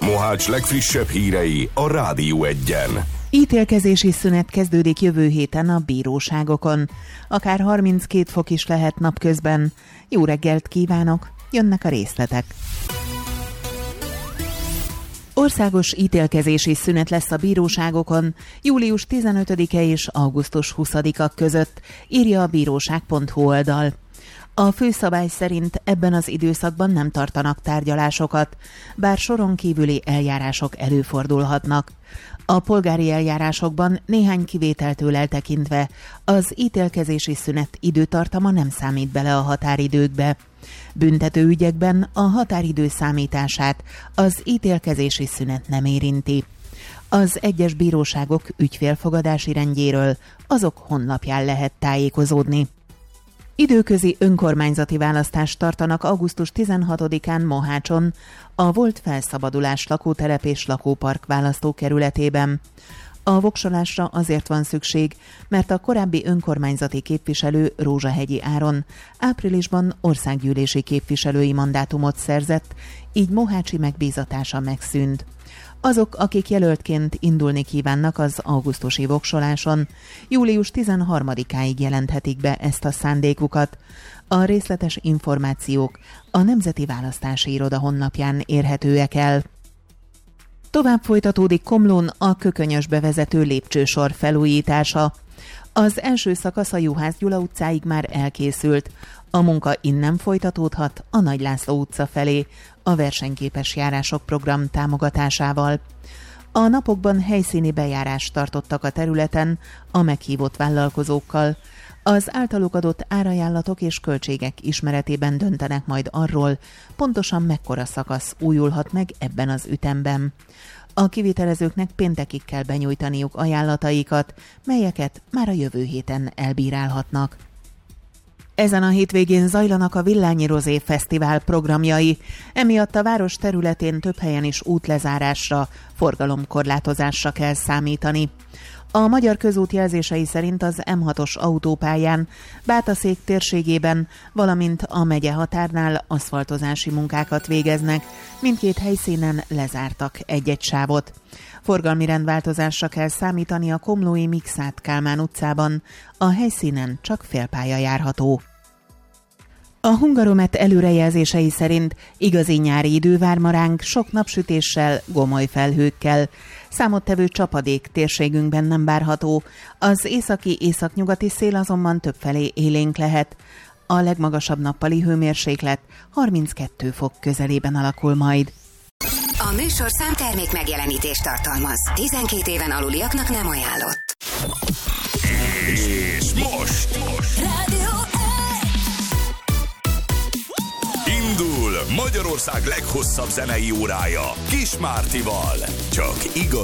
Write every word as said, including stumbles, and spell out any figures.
Mohács legfrissebb hírei a Rádió Egyen. Ítélkezési szünet kezdődik jövő héten a bíróságokon. Akár harminckét fok is lehet napközben. Jó reggelt kívánok, jönnek a részletek. Országos ítélkezési szünet lesz a bíróságokon július tizenötödike és augusztus huszadika között, írja a bíróság pont hu oldal. A főszabály szerint ebben az időszakban nem tartanak tárgyalásokat, bár soron kívüli eljárások előfordulhatnak. A polgári eljárásokban néhány kivételtől eltekintve az ítélkezési szünet időtartama nem számít bele a határidőkbe. Büntető ügyekben a határidő számítását az ítélkezési szünet nem érinti. Az egyes bíróságok ügyfélfogadási rendjéről azok honlapján lehet tájékozódni. Időközi önkormányzati választást tartanak augusztus tizenhatodikán Mohácson, a volt felszabadulás lakótelep és lakópark választókerületében. A voksolásra azért van szükség, mert a korábbi önkormányzati képviselő Rózsahegyi Áron áprilisban országgyűlési képviselői mandátumot szerzett, így mohácsi megbízatása megszűnt. Azok, akik jelöltként indulni kívánnak az augusztusi voksoláson, július tizenharmadikáig jelenthetik be ezt a szándékukat. A részletes információk a Nemzeti Választási Iroda honlapján érhetőek el. Tovább folytatódik Komlón a Kökönyösbe vezető lépcsősor felújítása. Az első szakasz a Juhász Gyula utcáig már elkészült. A munka innen folytatódhat a Nagy László utca felé, a versenyképes járások program támogatásával. A napokban helyszíni bejárást tartottak a területen a meghívott vállalkozókkal. Az általuk adott árajánlatok és költségek ismeretében döntenek majd arról, pontosan mekkora szakasz újulhat meg ebben az ütemben. A kivitelezőknek péntekig kell benyújtaniuk ajánlataikat, melyeket már a jövő héten elbírálhatnak. Ezen a hétvégén zajlanak a Villányi Rozé Fesztivál programjai, emiatt a város területén több helyen is útlezárásra, forgalomkorlátozásra kell számítani. A Magyar Közút jelzései szerint az em hatos autópályán, Bátaszék térségében, valamint a megye határnál aszfaltozási munkákat végeznek, mindkét helyszínen lezártak egy-egy sávot. Forgalmi rendváltozásra kell számítani a komlói Mikszáth Kálmán utcában, a helyszínen csak félpálya járható. A Hungaromet előrejelzései szerint igazi nyári idő vár ma ránk, sok napsütéssel, gomoly felhőkkel. Számottevő csapadék térségünkben nem várható, az északi-északnyugati szél azonban többfelé élénk lehet. A legmagasabb nappali hőmérséklet harminckettő fok közelében alakul majd. A műsorszám termék megjelenítést tartalmaz. tizenkét éven aluliaknak nem ajánlott. És most! Rádió Indul Magyarország leghosszabb zenei órája Kis Mártival. Csak igaz.